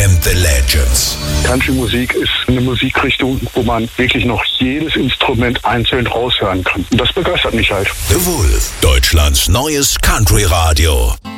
and the Legends. Country-Musik ist eine Musikrichtung, wo man wirklich noch jedes Instrument einzeln raushören kann. Und das begeistert mich halt. The Wolf, Deutschlands neues Country-Radio.